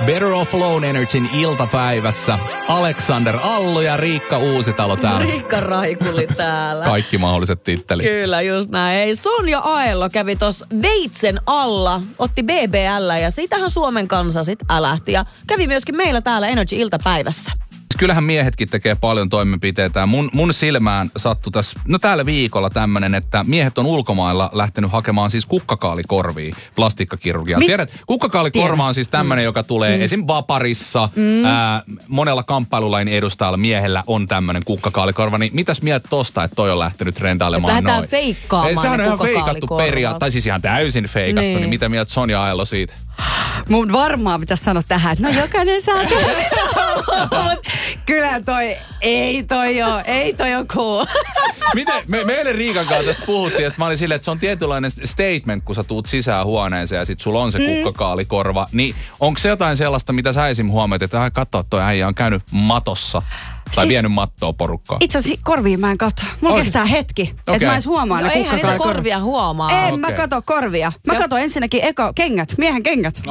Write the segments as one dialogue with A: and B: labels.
A: Better Off Alone Energyn iltapäivässä. Alexander Allu ja Riikka Uusitalo täällä.
B: Riikka Raikuli täällä.
A: Kaikki mahdolliset tittelit.
B: Kyllä, just näin. Ei, Sonja Aello kävi tuossa veitsen alla, otti BBL ja siitähän Suomen kansa sit älähti. Ja kävi myöskin meillä täällä Energy-iltapäivässä.
A: Kyllähän miehetkin tekee paljon toimenpiteitä. Mun silmään sattui tässä, tällä viikolla tämmönen, että miehet on ulkomailla lähtenyt hakemaan siis kukkakaalikorvia plastiikkakirurgiaa. Tiedät, kukkakaalikorva on siis tämmönen, joka tulee esim. Vaparissa. Monella kamppailulain edustajalla miehellä on tämmönen kukkakaalikorva. Niin mitäs mieltä tosta, että toi on lähtenyt trendailemaan noin?
B: Lähdetään feikkaamaan ne
A: sehän on ihan feikattu periaate, tai siis ihan täysin feikattu. Niin mitä mieltä Sonja Aello siitä?
C: Mun varmaan pitäisi sanoa tähän, että no jokainen saa tehdä. Kyllä toi on cool.
A: Miten, me eilen Riikan kanssa tästä puhuttiin, ja mä olin silleen, että se on tietynlainen statement, kun sä tuut sisään huoneeseen ja sit sulla on se kukkakaalikorva. Niin onko se jotain sellaista, mitä sä esim. Huomioit, että katso, toi äijä on käynyt matossa tai siis, vienyt mattoa porukkaa?
C: Itse asiassa korviin mä en katso. Mulla kestää hetki, että mä edes huomaan ne kukkakaalikorvat.
B: Eihän niitä korvia huomaa.
C: En mä katso korvia. Mä katson ensinnäkin kengät, miehen kengät.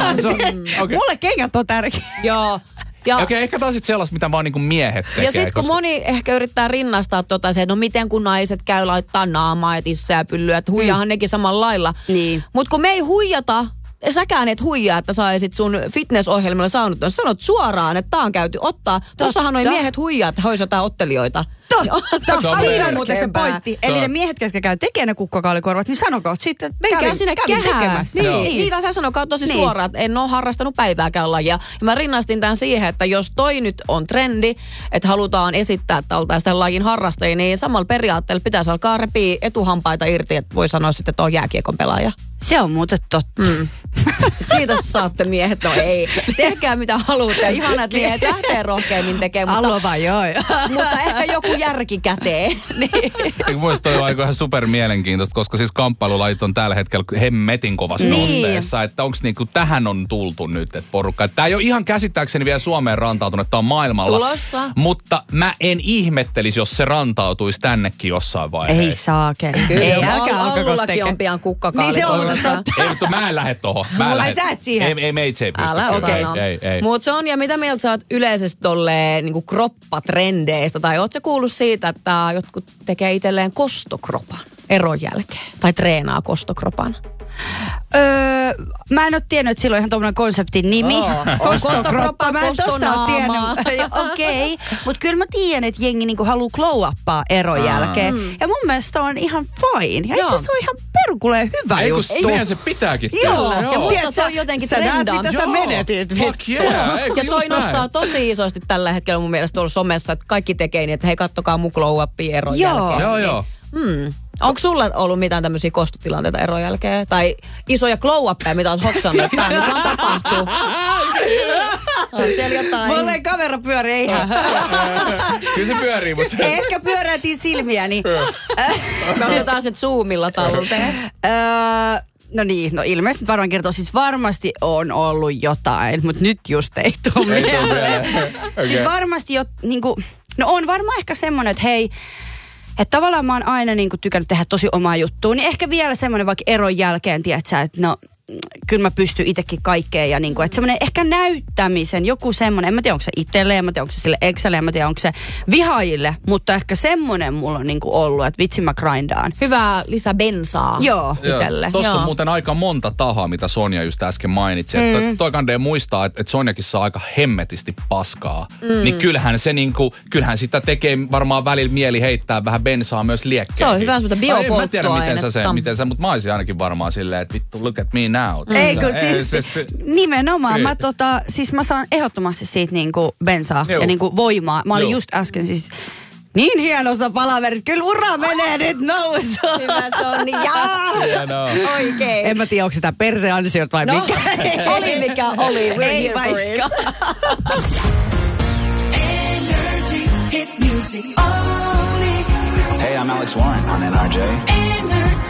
C: Mulle kengät on tärkeä.
B: Joo.
A: Okei, ehkä taas sitten sellaista, mitä vaan niinku miehet tekee.
B: Ja sitten kun moni ehkä yrittää rinnastaa se, että no miten kun naiset käy laittaa naamaa ja tissää pyllyä, että huijaahan nekin samalla lailla. Niin. Mutta kun me ei huijata, säkään et huijaa, että saisit sun fitnessohjelmilla saanut, jos sanot suoraan, että tää on käyty ottaa. Tossahan noi miehet huijaa, että hois jotain ottelijoita.
C: Siinä on muuten se pointti. Eli ne miehet, jotka käy tekemään ne kukkakaalikorvat, niin sanokoot sitten, että
B: menkää sinne tekemässä.
C: Niin.
B: Niitä hän sanokaa tosi suoraan, että en ole harrastanut päivääkään lajia. Ja mä rinnastin tämän siihen, että jos toi nyt on trendi, että halutaan esittää, että oltaisiin tämän lajin harrastajia, niin samalla periaatteella pitäisi alkaa repii etuhampaita irti, että voi sanoa sitten, että on jääkiekon pelaaja.
C: Se on muuten totta.
B: Siitä saatte miehet, no ei. Tehkää mitä haluatte. Ihana, että miehet lähtee rohkeammin tekemään.
C: Mutta,
B: mutta ehkä joku järki käteen.
A: Niin. Muista toi on ihan super mielenkiintoista, koska siis kamppailulajit on tällä hetkellä hemmetin kovassa nosteessa. Että onko niinku tähän on tultu nyt, että porukka. Että tää ei ole ihan käsittääkseni vielä Suomeen rantautunut, että tää on maailmalla.
B: Tulossa.
A: Mutta mä en ihmettelisi, jos se rantautuisi tännekin jossain vaiheessa.
C: Ei saakeli.
B: Ei, Allullakin on pian kukkakaalikorva.
A: Ei, mutta mä en lähde tohon.
C: Sä et siihen.
A: Ei meitse ei pysty.
B: Älä sano.
A: Ei.
B: Mut Sonja, mitä mieltä sä oot yleisesti tolleen niinku kroppatrendeistä? Tai oot sä kuullut siitä, että jotkut tekee itselleen kostokropan eron jälkeen? Tai treenaa kostokropan?
C: Mä en ole tiennyt, että sillä on ihan tommoinen konseptin nimi.
B: Kostokroppa,
C: mä en tosta ole tiennyt. Okei. Mutta kyllä mä tiedän, että jengi niinku haluaa glow-uppaa eron jälkeen. Ja mun mielestä on ihan fine. Ja itse asiassa on ihan perkuleen hyvä juttu.
A: Eihän se pitääkin tehdä.
B: Joo. Ja musta se on jotenkin trendaa.
C: Sä näet, mitä sä menetit.
A: Fuck yeah.
B: Ja toi nostaa tosi isosti tällä hetkellä mun mielestä tuolla somessa, että kaikki tekee niin, että hei, kattokaa mun glow-uppia eron jälkeen.
A: Joo.
B: Onko sulla ollut mitään tämmöisiä kostotilanteita eron jälkeen? Tai isoja glow-uppeja, mitä oot hoksannut, että tää nyt vaan tapahtuu? On siellä jotain.
C: Mulla ei kamera pyöri, eihän.
A: Kyllä se pyörii, mutta
C: ehkä pyöräytiin silmiäni.
B: Me otetaan se Zoomilla talteen.
C: No niin, ilmeisesti varmaan kertoo. Siis varmasti on ollut jotain, mutta nyt just ei tule mieleen. Okay. Siis varmasti niinku, no on varmaan ehkä semmoinen, että hei, että tavallaan mä oon aina niinku tykännyt tehdä tosi omaa juttua, niin ehkä vielä semmoinen vaikka eron jälkeen, tiedätkö, että no kyllä mä pystyn itsekin kaikkeen ja niinku, että semmoinen ehkä näyttämisen, joku semmoinen, en mä tiedä onko se itselleen, en mä tiedä onko se sille Excelle, en mä tiedä onko se vihaajille, mutta ehkä semmoinen mulla on niinku ollut, että vitsi mä grindaan.
B: Hyvää lisäbensaa itselle.
A: Tossa on muuten aika monta tahaa, mitä Sonja just äsken mainitsi. Että toi kandee muistaa, että Sonjakin saa aika hemmetisti paskaa. Niin kyllähän sitä tekee varmaan välillä mieli heittää vähän bensaa myös liekkeen.
B: Se on hyvä semmoista biopolttoainetta.
A: En tiedä miten sä, mutta mä olisin ainakin varmaan silleen, että vittu look at me now.
C: Eikö siis nimenomaan mä saan ehdottomasti siitä niinku bensaa ja niinku voimaa. Mä olin just äsken siis niin hienossa palaverissa. Kyllä ura menee nyt nousuun.
B: Hyvä Sonja. Oikein.
C: En mä tiedä, onko sitä perseansiot vai mikä.
B: Oli mikä oli.
C: Ei vaiska.
D: Hey, I'm Alex Warren on NRJ.